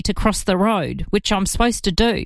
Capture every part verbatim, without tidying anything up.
to cross the road, which I'm supposed to do.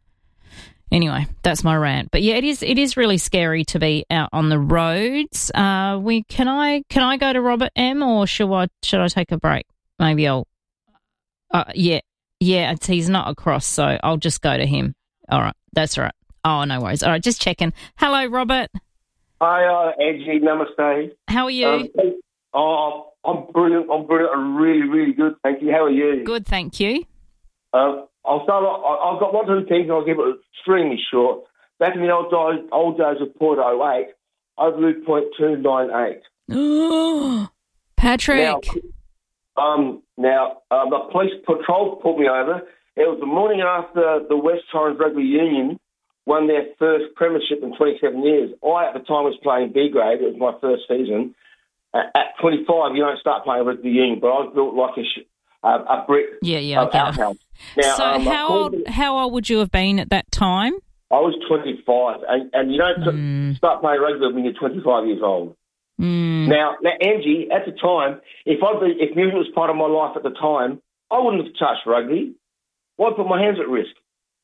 Anyway, that's my rant. But yeah, it is it is really scary to be out on the roads. Uh, we can I can I go to Robert M, or should I should I take a break? Maybe I'll. Uh, yeah, yeah. It's, he's not across, so I'll just go to him. All right, that's all right. Oh, no worries. All right, just checking. Hello, Robert. Hi, uh, Angie. Namaste. How are you? Um, oh, I'm brilliant. I'm brilliant. I'm really, really good. Thank you. How are you? Good, thank you. Um, I'll start off. I've got one or two things, and I'll keep it extremely short. Back in the old days, old days of Port oh eight, I blew point two nine eight. Oh, Patrick. Now, um, now um, the police patrol pulled me over. It was the morning after the West Torrens Rugby Union won their first premiership in twenty-seven years. I, at the time, was playing B grade. It was my first season. At twenty-five, you don't start playing rugby union, but I was built like a, sh- a, a brick. Yeah, yeah. Uh, Okay. outhouse. Now, so um, how old, to, how old would you have been at that time? I was twenty-five, and, and you don't mm. start playing rugby when you're twenty-five years old. Mm. Now, now, Angie, at the time, if I be, if music was part of my life at the time, I wouldn't have touched rugby. Why put my hands at risk?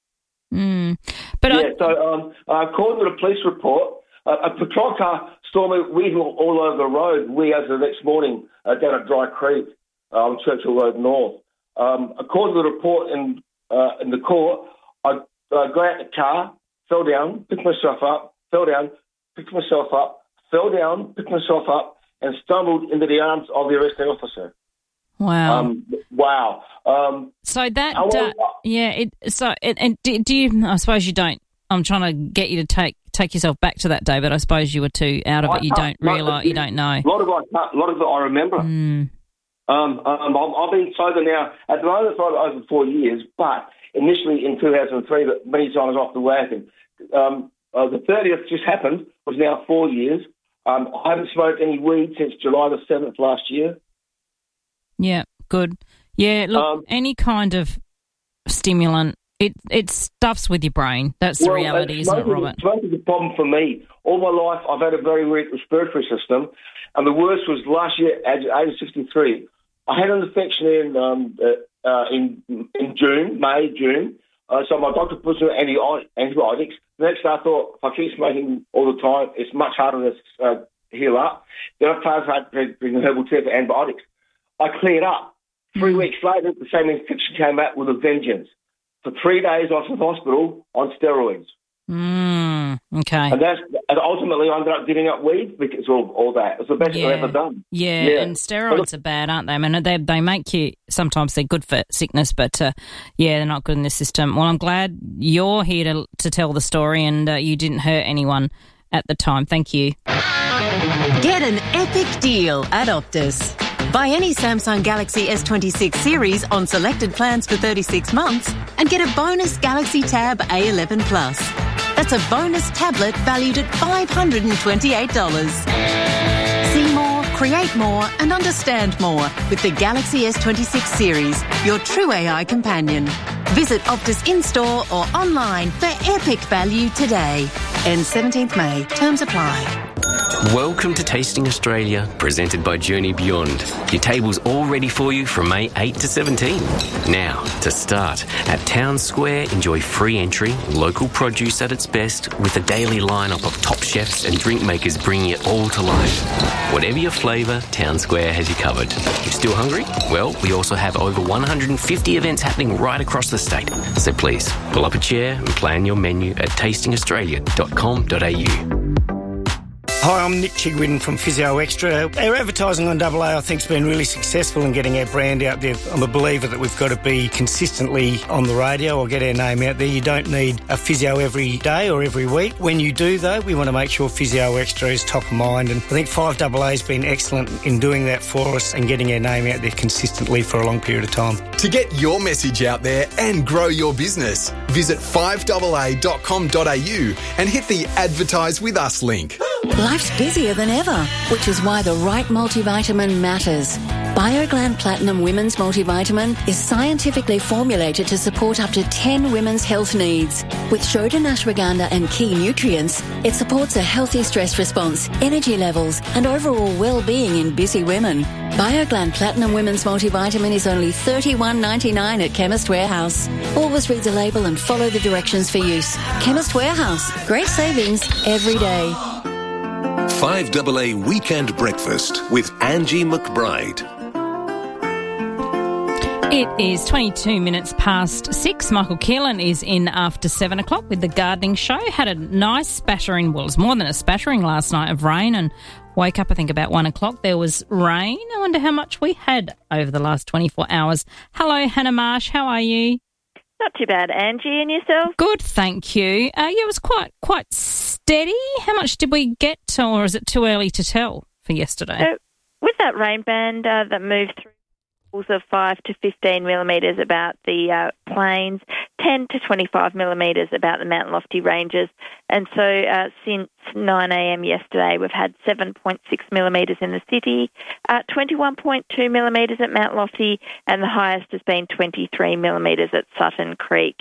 Mm. But yeah, I... so um, according to the police report, uh, a patrol car stormed weaving all over the road. We, as the next morning, uh, down at Dry Creek uh, on Churchill Road North. Um, according to the report in uh, in the court, I uh, got out the car, fell down, picked myself up, fell down, picked myself up, fell down, picked myself up, and stumbled into the arms of the arresting officer. Wow! Um, wow! Um, so that, was, uh, yeah. It, so, it, and do, do you? I suppose you don't. I'm trying to get you to take take yourself back to that day, but I suppose you were too out of it. You don't realise. You don't know. A lot of it, a lot of it, I remember. Mm. Um, um, I've been sober now. At the moment, it's over four years, but initially in two thousand three, but many times off the wagon. Um, uh, the thirtieth just happened. Was now four years. Um, I haven't smoked any weed since July the seventh last year. Yeah, good. Yeah, look, um, any kind of stimulant, it it stuffs with your brain. That's the well, reality, isn't it, Robert? Smoking's a problem for me. All my life, I've had a very weak respiratory system, and the worst was last year at age sixty-three. I had an infection in um, uh, uh, in in June, May, June. Uh, so my doctor puts me on antibiotics. The next day I thought, if I keep smoking all the time, it's much harder to uh, heal up. Then I started taking herbal tea for antibiotics. I cleared up. Three weeks later, the same infection came out with a vengeance. For three days, I was in hospital on steroids. Mm, okay. And that's and ultimately I ended up giving up weed because of all that. It's the best yeah. I've ever done. Yeah, yeah. and steroids are bad, aren't they? I mean, they they make you, sometimes they're good for sickness, but uh, yeah, they're not good in the system. Well, I'm glad you're here to to tell the story and uh, you didn't hurt anyone at the time. Thank you. Get an epic deal at Optus. Buy any Samsung Galaxy S twenty-six series on selected plans for thirty-six months and get a bonus Galaxy Tab A eleven Plus. That's a bonus tablet valued at five hundred twenty-eight dollars. See more, create more and understand more with the Galaxy S twenty-six series, your true A I companion. Visit Optus in-store or online for epic value today. Ends seventeenth May. Terms apply. Welcome to Tasting Australia, presented by Journey Beyond. Your table's all ready for you from May eighth to seventeenth. Now, to start, at Town Square, enjoy free entry, local produce at its best, with a daily lineup of top chefs and drink makers bringing it all to life. Whatever your flavour, Town Square has you covered. You still hungry? Well, we also have over one hundred fifty events happening right across the state. So please, pull up a chair and plan your menu at tasting australia dot com dot a u. Hi, I'm Nick Chigwin from Physio Extra. Our advertising on Double A, I think, has been really successful in getting our brand out there. I'm a believer that we've got to be consistently on the radio or get our name out there. You don't need a physio every day or every week. When you do, though, we want to make sure Physio Extra is top of mind. And I think five double A has been excellent in doing that for us and getting our name out there consistently for a long period of time. To get your message out there and grow your business, visit five double a dot com dot a u and hit the Advertise With Us link. Life's busier than ever, which is why the right multivitamin matters. BioGland Platinum Women's Multivitamin is scientifically formulated to support up to ten women's health needs. With Shodan ashwagandha and key nutrients, it supports a healthy stress response, energy levels, and overall well-being in busy women. BioGland Platinum Women's Multivitamin is only thirty-one dollars ninety-nine at Chemist Warehouse. Always read the label and follow the directions for use. Chemist Warehouse. Great savings every day. five A A Weekend Breakfast with Angie McBride. It is twenty-two minutes past six. Michael Keelan is in after seven o'clock with the gardening show. Had a nice spattering, well, it was more than a spattering last night of rain, and woke up, I think, about one o'clock. There was rain. I wonder how much we had over the last twenty-four hours. Hello, Hannah Marsh. How are you? Not too bad, Angie, and yourself? Good, thank you. Uh, yeah, it was quite quite steady. How much did we get, or is it too early to tell for yesterday? So, with that rain band uh, that moved through, of five to fifteen millimetres about the uh, plains, ten to twenty-five millimetres about the Mount Lofty ranges. And so uh, since nine a.m. yesterday, we've had seven point six millimetres in the city, uh, twenty-one point two millimetres at Mount Lofty, and the highest has been twenty-three millimetres at Sutton Creek.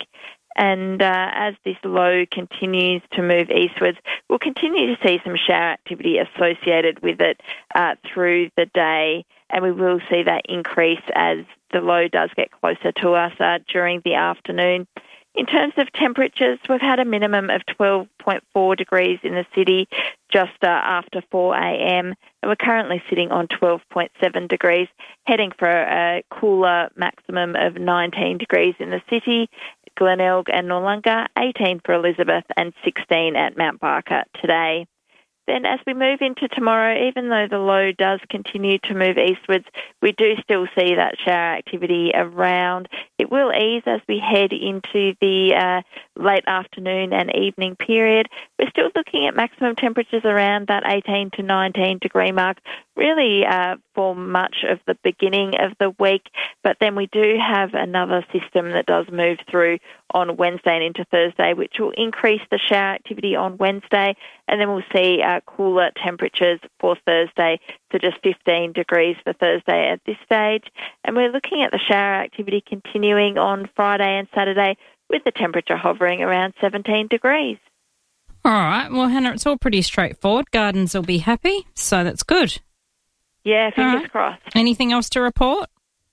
And uh, as this low continues to move eastwards, we'll continue to see some shower activity associated with it uh, through the day, and we will see that increase as the low does get closer to us uh, during the afternoon. In terms of temperatures, we've had a minimum of twelve point four degrees in the city just uh, after four a.m, and we're currently sitting on twelve point seven degrees, heading for a cooler maximum of nineteen degrees in the city, Glenelg and Noarlunga, eighteen for Elizabeth and sixteen at Mount Barker today. Then as we move into tomorrow, even though the low does continue to move eastwards, we do still see that shower activity around. It will ease as we head into the uh, late afternoon and evening period. We're still looking at maximum temperatures around that eighteen to nineteen degree mark, really uh, for much of the beginning of the week. But then we do have another system that does move through on Wednesday and into Thursday, which will increase the shower activity on Wednesday, and then we'll see uh, cooler temperatures for Thursday, so just fifteen degrees for Thursday at this stage. And we're looking at the shower activity continuing on Friday and Saturday, with the temperature hovering around seventeen degrees. All right. Well, Hannah, it's all pretty straightforward. Gardens will be happy, so that's good. Yeah, fingers right. crossed. Anything else to report?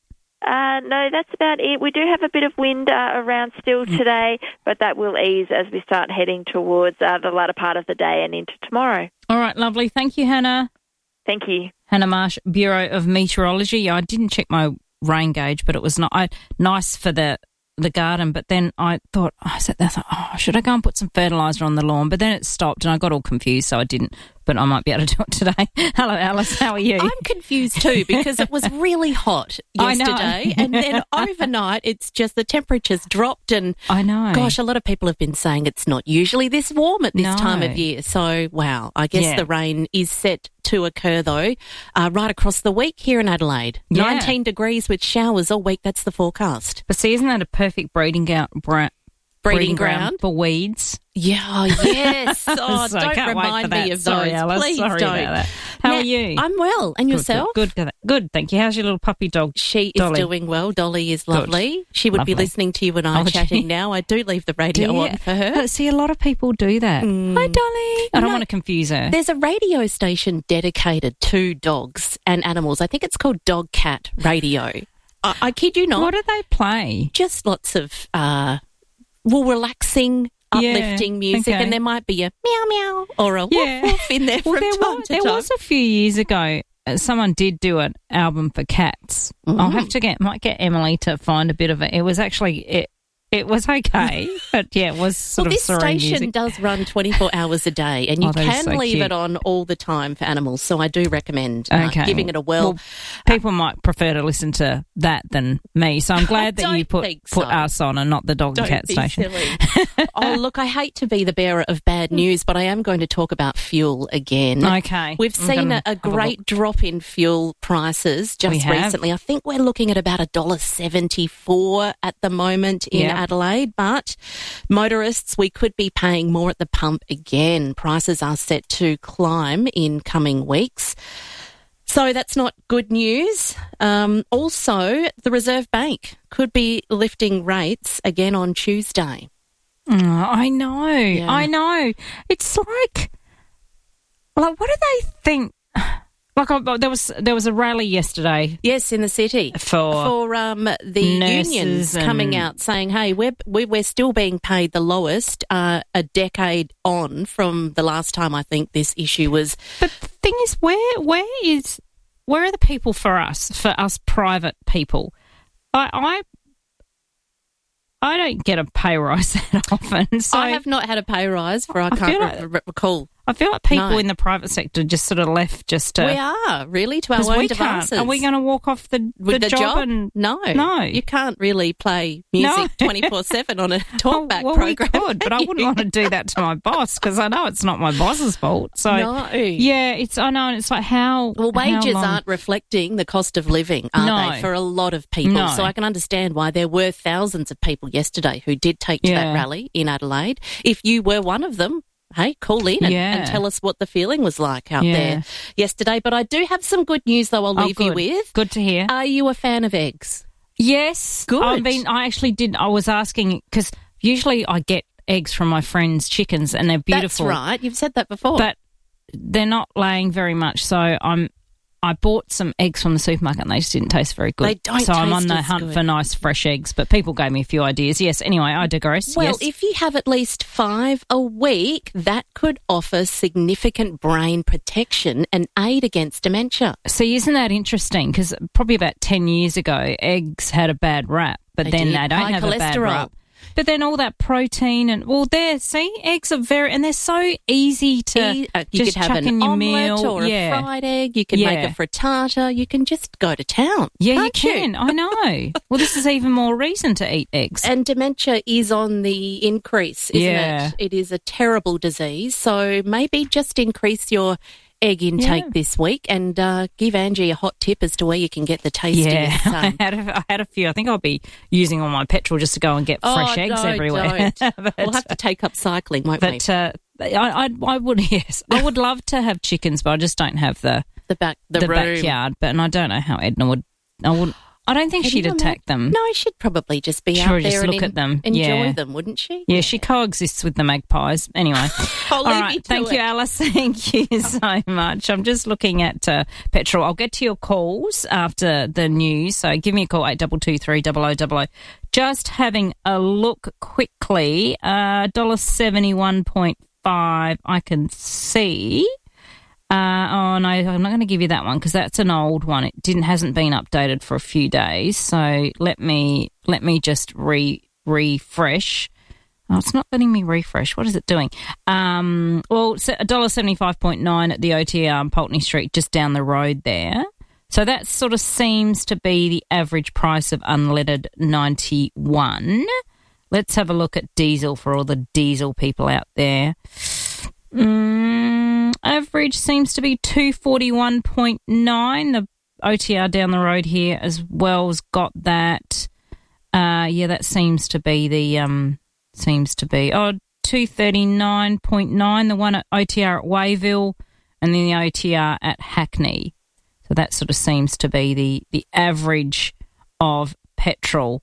Uh, no, that's about it. We do have a bit of wind uh, around still today, but that will ease as we start heading towards uh, the latter part of the day and into tomorrow. All right, lovely. Thank you, Hannah. Thank you. Hannah Marsh, Bureau of Meteorology. I didn't check my rain gauge, but it was not I, nice for the the garden. But then I thought, I sat there, I thought, oh, should I go and put some fertiliser on the lawn? But then it stopped and I got all confused, so I didn't. But I might be able to do it today. Hello, Alice. How are you? I'm confused too because it was really hot yesterday, and then overnight it's just the temperatures dropped. And I know. Gosh, a lot of people have been saying it's not usually this warm at this No. time of year. So, wow, I guess Yeah. the rain is set to occur though, uh, right across the week here in Adelaide. Yeah. nineteen degrees with showers all week. That's the forecast. But see, isn't that a perfect breeding, ga- bra- Breeding ground. for weeds? Yeah, oh, yes. Oh, So don't can't wait for remind that. me of Sorry, those. Alice. Please Sorry don't. about that. How Now, are you? I'm well. And Good, yourself? Good, good, good. Thank you. How's your little puppy dog? She Dolly? is doing well. Dolly is lovely. She would Lovely. be listening to you and I Oh, chatting gee. now. I do leave the radio Do you? on for her. But see, a lot of people do that. Mm. Hi, Dolly. I don't No, want to confuse her. There's a radio station dedicated to dogs and animals. I think it's called Dog Cat Radio. I, I kid you not. What do they play? Just lots of, uh, well, relaxing, Yeah, uplifting music, okay. and there might be a meow meow or a Yeah. woof woof in there Well, from there, time was, to there time. was a few years ago, uh, someone did do an album for cats. I'll have to get, might get Emily to find a bit of it. It was actually, it, it was okay, but yeah, it was sort Well, of this serene station music. does run twenty-four hours a day, and you Oh, that is can so leave cute. it on all the time for animals. So I do recommend uh, Okay. giving it a whirl. Well, people might prefer to listen to that than me, so I'm glad that you don't put think put so. us on and not the dog and Don't cat be station. silly. Oh, look, I hate to be the bearer of bad news, but I am going to talk about fuel again. Okay. We've I'm seen gonna a, a have a great drop in fuel prices just We have. recently. I think we're looking at about one dollar seventy-four at the moment in Yeah. Adelaide, but motorists, we could be paying more at the pump again. Prices are set to climb in coming weeks. So that's not good news. Um, also, the Reserve Bank could be lifting rates again on Tuesday. Oh, I know. Yeah. I know. It's like, like, what do they think? Like, I, there was there was a rally yesterday. Yes, in the city for for um, the unions and... coming out saying, "Hey, we're we're still being paid the lowest uh, a decade on from the last time I think this issue was." But the thing is, where where is where are the people for us for us private people? I I. I don't get a pay rise that often. So I have not had a pay rise for I, I can't like, re- re- recall. I feel like people no. in the private sector just sort of left just to... We are, really, to our own we devices. Can't. Are we going to walk off the, the, With the job? job? And, no. No. You can't really play music No. twenty-four seven on a talkback oh, well, program. we could, but I wouldn't want to do that to my boss because I know it's not my boss's fault. So, no. Yeah, it's, I know, and it's like how... Well, wages how long... aren't reflecting the cost of living, are no. they, for a lot of people? No. So I can understand why there were thousands of people yesterday who did take to Yeah. that rally in Adelaide. If you were one of them, hey, call in and, Yeah. and tell us what the feeling was like out Yeah. there yesterday. But I do have some good news, though, I'll Oh, leave you good. with. Good to hear. Are you a fan of eggs? Yes. Good. I mean, I actually did. I was asking because usually I get eggs from my friends' chickens and they're beautiful. That's right. You've said that before. But they're not laying very much. So I'm. I bought some eggs from the supermarket and they just didn't taste very good. They don't So I'm taste on the as hunt good. for nice fresh eggs. But people gave me a few ideas. Yes. Anyway, I digress. Well, yes. if you have at least five a week, that could offer significant brain protection and aid against dementia. See, isn't that interesting? Because probably about ten years ago, eggs had a bad rap, but They then did. they don't High have a bad cholesterol. rap. But then all that protein and, well, there, see, eggs are very, and they're so easy to E- uh, you just could have chuck an in your omelette meal. or a yeah. fried egg. You can Yeah. make a frittata. You can just go to town. Yeah, you can't you? can. I know. Well, this is even more reason to eat eggs. And dementia is on the increase, isn't Yeah. it? It is a terrible disease. So maybe just increase your egg intake Yeah. this week and uh, give Angie a hot tip as to where you can get the tastiest. Yeah, um, I had, a, I had a few. I think I'll be using all my petrol just to go and get fresh oh, eggs no, everywhere. don't. but we'll have to take up cycling, won't we? but uh, I, I, I would, yes, I would love to have chickens, but I just don't have the The back, the, the room. backyard. But and I don't know how Edna would. I would. I don't think Can she'd you attack them. No, she'd probably just be Sure, out just there and look at them. enjoy Yeah. them, wouldn't she? Yeah, she coexists with the magpies. Anyway, I'll all leave right. you to Thank it. you, Alice. Thank you so much. I'm just looking at uh, petrol. I'll get to your calls after the news. So give me a call eight two two three double oh double oh. Just having a look quickly. Uh, one dollar seventy-one point five. I can see. Uh, oh no, I'm not going to give you that one because that's an old one. It didn't hasn't been updated for a few days. So let me let me just re refresh. Oh, it's not letting me refresh. What is it doing? Um, well, it's one dollar seventy-five point nine at the O T R on Pulteney Street, just down the road there. So that sort of seems to be the average price of unleaded ninety-one. Let's have a look at diesel for all the diesel people out there. Mm, average seems to be two forty-one point nine. The O T R down the road here as well has got that. Uh, yeah, that seems to be the um seems to be oh two thirty-nine point nine. The one at O T R at Wayville, and then the O T R at Hackney. So that sort of seems to be the the average of petrol.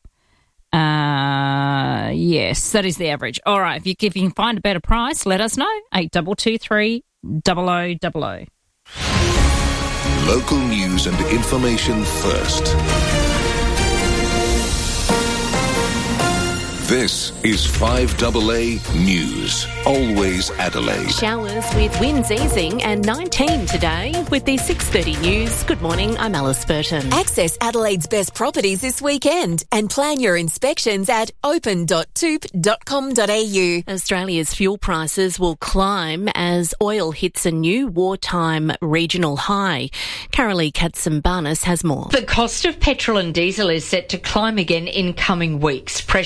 Uh, yes, that is the average. All right, if you, if you can find a better price, let us know. eight two two three double oh double oh. Local news and information first. This is five A A News. Always Adelaide. Showers with winds easing and nineteen today with the six thirty news. Good morning, I'm Alice Burton. Access Adelaide's best properties this weekend and plan your inspections at open dot toop dot com dot a u. Australia's fuel prices will climb as oil hits a new wartime regional high. Carolee Katsimbanis has more. The cost of petrol and diesel is set to climb again in coming weeks. Pressure now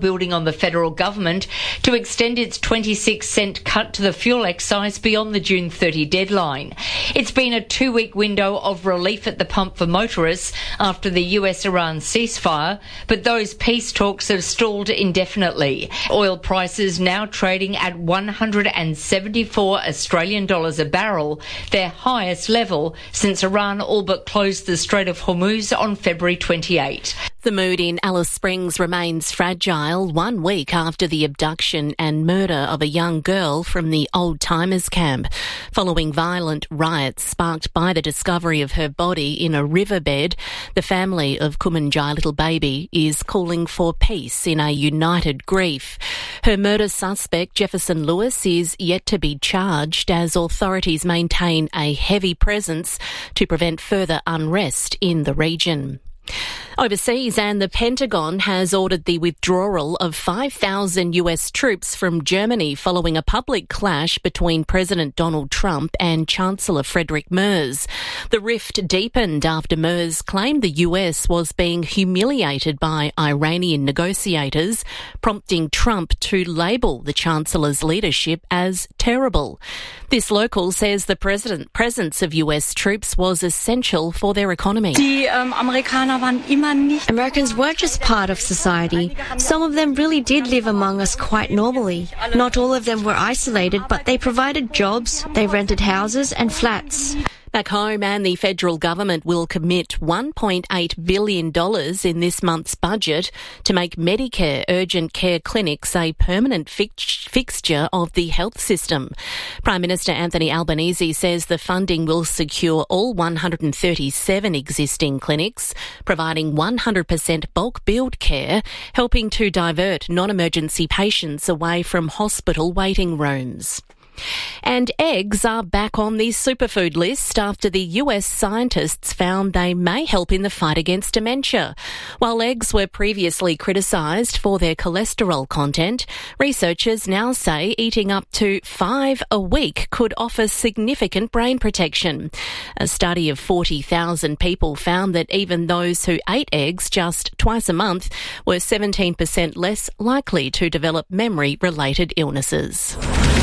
building on the federal government to extend its twenty-six cent cut to the fuel excise beyond the June thirtieth deadline. It's been a two-week window of relief at the pump for motorists after the U S-Iran ceasefire, but those peace talks have stalled indefinitely. Oil prices now trading at one hundred seventy-four Australian dollars a barrel, their highest level since Iran all but closed the Strait of Hormuz on February twenty-eighth. The mood in Alice Springs remains fragile one week after the abduction and murder of a young girl from the Old Timers camp, following violent riots sparked by the discovery of her body in a riverbed. The family of Kumanjai Little Baby is calling for peace in a united grief. Her murder suspect, Jefferson Lewis, is yet to be charged as authorities maintain a heavy presence to prevent further unrest in the region. Overseas, and the Pentagon has ordered the withdrawal of five thousand U S troops from Germany following a public clash between President Donald Trump and Chancellor Friedrich Merz. The rift deepened after Merz claimed the U S was being humiliated by Iranian negotiators, prompting Trump to label the Chancellor's leadership as terrible. This local says the president, presence of U S troops was essential for their economy. Die um, Amerikaner waren immer Americans weren't just part of society. Some of them really did live among us quite normally. Not all of them were isolated, but they provided jobs, they rented houses and flats. Back home, and the federal government will commit one point eight billion dollars in this month's budget to make Medicare urgent care clinics a permanent fix- fixture of the health system. Prime Minister Anthony Albanese says the funding will secure all one hundred thirty-seven existing clinics, providing one hundred percent bulk billed care, helping to divert non-emergency patients away from hospital waiting rooms. And eggs are back on the superfood list after the U S scientists found they may help in the fight against dementia. While eggs were previously criticised for their cholesterol content, researchers now say eating up to five a week could offer significant brain protection. A study of forty thousand people found that even those who ate eggs just twice a month were seventeen percent less likely to develop memory-related illnesses.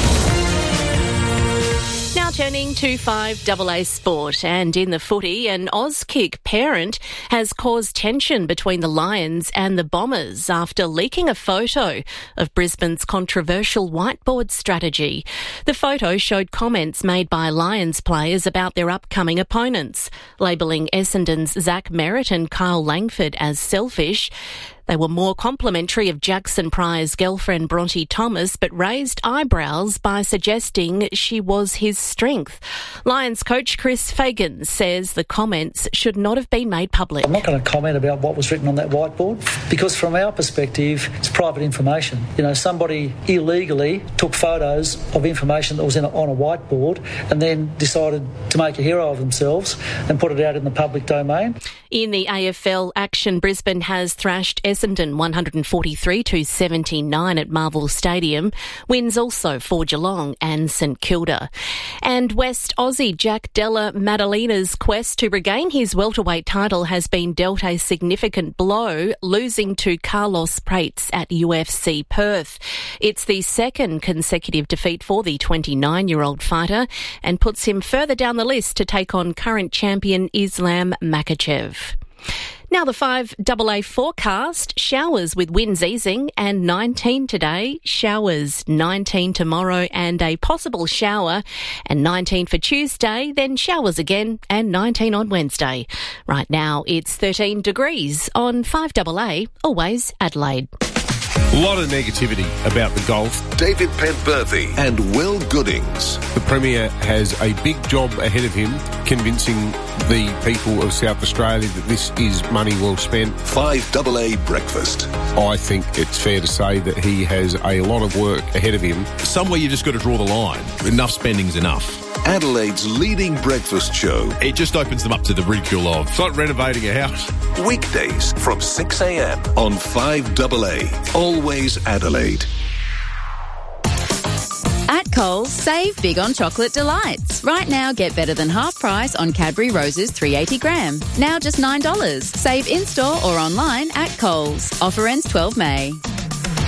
Now turning to five double A sport, and in the footy, an Auskick parent has caused tension between the Lions and the Bombers after leaking a photo of Brisbane's controversial whiteboard strategy. The photo showed comments made by Lions players about their upcoming opponents, labelling Essendon's Zach Merritt and Kyle Langford as selfish. They were more complimentary of Jackson Pryor's girlfriend Bronte Thomas, but raised eyebrows by suggesting she was his strength. Lions coach Chris Fagan says the comments should not have been made public. I'm not going to comment about what was written on that whiteboard because from our perspective, it's private information. You know, somebody illegally took photos of information that was in a, on a whiteboard and then decided to make a hero of themselves and put it out in the public domain. In the A F L action, Brisbane has thrashed Essendon one hundred forty-three to seventy-nine at Marvel Stadium. Wins also for Geelong and St Kilda. And West Aussie Jack Della Maddalena's quest to regain his welterweight title has been dealt a significant blow, losing to Carlos Prates at U F C Perth. It's the second consecutive defeat for the twenty-nine-year-old fighter and puts him further down the list to take on current champion Islam Makhachev. Now the five double A forecast, showers with winds easing and nineteen today, showers nineteen tomorrow and a possible shower, and nineteen for Tuesday, then showers again and nineteen on Wednesday. Right now it's thirteen degrees on five double A, always Adelaide. A lot of negativity about the golf. David Penberthy and Will Goodings. The Premier has a big job ahead of him convincing the people of South Australia that this is money well spent. five double A Breakfast. I think it's fair to say that he has a lot of work ahead of him. Somewhere you just got to draw the line. Enough spending's enough. Adelaide's leading breakfast show. It just opens them up to the ridicule of, it's like renovating a house. Weekdays from six a.m. on five double A. Always Adelaide. At Coles, save big on chocolate delights. Right now, get better than half price on Cadbury Roses three hundred eighty gram. Now just nine dollars. Save in-store or online at Coles. Offer ends twelfth of May.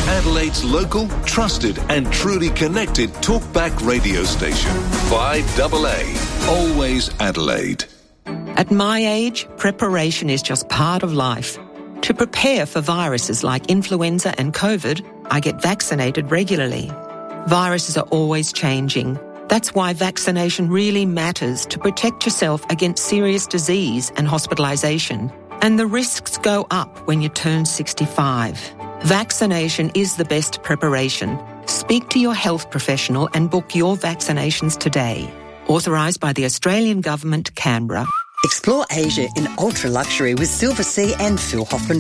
Adelaide's local, trusted and truly connected talkback radio station. five A A. Always Adelaide. At my age, preparation is just part of life. To prepare for viruses like influenza and COVID, I get vaccinated regularly. Viruses are always changing. That's why vaccination really matters to protect yourself against serious disease and hospitalisation. And the risks go up when you turn sixty-five. Vaccination is the best preparation. Speak to your health professional and book your vaccinations today. Authorised by the Australian Government, Canberra. Explore Asia in ultra luxury with Silver Sea and Phil Hoffman